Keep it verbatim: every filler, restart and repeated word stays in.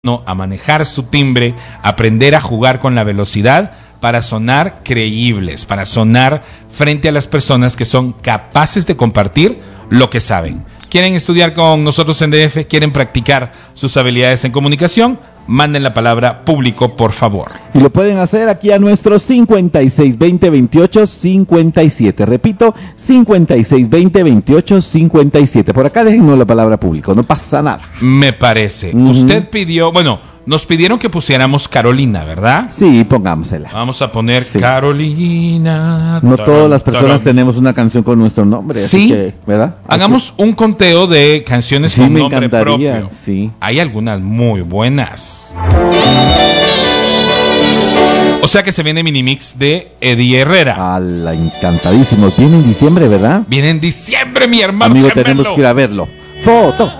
a manejar su timbre, aprender a jugar con la velocidad para sonar creíbles, para sonar frente a las personas que son capaces de compartir lo que saben. ¿Quieren estudiar con nosotros en D F? ¿Quieren practicar sus habilidades en comunicación? Manden la palabra público, por favor. Y lo pueden hacer aquí a nuestro cincuenta y seis veinte veintiocho cincuenta y siete. Repito, cincuenta y seis veinte veintiocho cincuenta y siete. Por acá déjennos la palabra público, no pasa nada. Me parece. Uh-huh. Usted pidió, bueno, nos pidieron que pusiéramos Carolina, ¿verdad? Sí, pongámosela. Vamos a poner sí. Carolina. No taran, todas las personas taran. tenemos una canción con nuestro nombre, sí, así que, ¿verdad? Hagamos un conteo de canciones sí, con me nombre propio. Sí. Hay algunas muy buenas. O sea que se viene Minimix de Eddie Herrera. ¡Hala, encantadísimo! Viene en diciembre, ¿verdad? Viene en diciembre, mi hermano Amigo, gemelo. Tenemos que ir a verlo. ¡Foto!